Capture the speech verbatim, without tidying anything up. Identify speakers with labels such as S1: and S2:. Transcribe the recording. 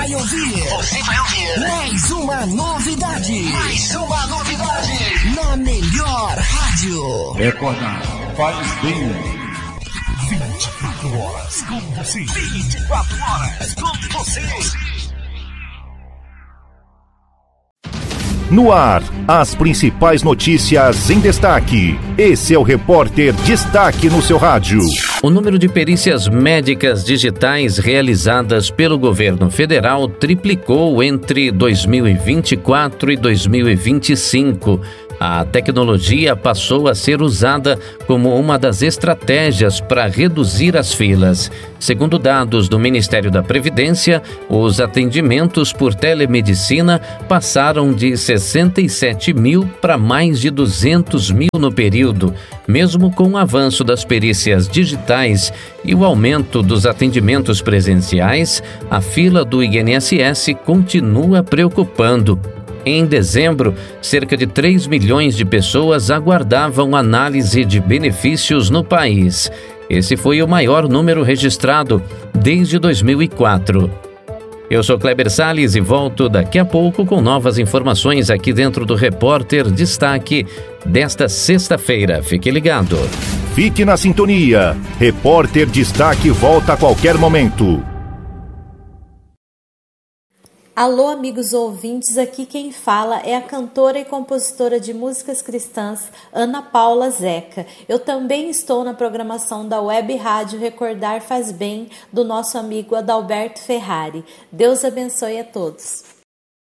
S1: vai ouvir. Você vai ouvir. Mais uma novidade. Mais uma novidade. Na melhor rádio.
S2: Recordar faz bem.
S1: vinte e quatro horas com você. vinte e quatro horas com você.
S3: No ar, as principais notícias em destaque. Esse é o Repórter Destaque no seu rádio.
S4: O número de perícias médicas digitais realizadas pelo governo federal triplicou entre dois mil e vinte e quatro e dois mil e vinte e cinco. A tecnologia passou a ser usada como uma das estratégias para reduzir as filas. Segundo dados do Ministério da Previdência, os atendimentos por telemedicina passaram de sessenta e sete mil para mais de duzentos mil no período. Mesmo com o avanço das perícias digitais e o aumento dos atendimentos presenciais, a fila do I N S S continua preocupando. Em dezembro, cerca de três milhões de pessoas aguardavam análise de benefícios no país. Esse foi o maior número registrado desde dois mil e quatro. Eu sou Kleber Salles e volto daqui a pouco com novas informações aqui dentro do Repórter Destaque desta sexta-feira. Fique ligado.
S3: Fique na sintonia. Repórter Destaque volta a qualquer momento.
S5: Alô, amigos ouvintes, aqui quem fala é a cantora e compositora de músicas cristãs Ana Paula Zeca. Eu também estou na programação da Web Rádio Recordar Faz Bem, do nosso amigo Adalberto Ferrari. Deus abençoe a todos.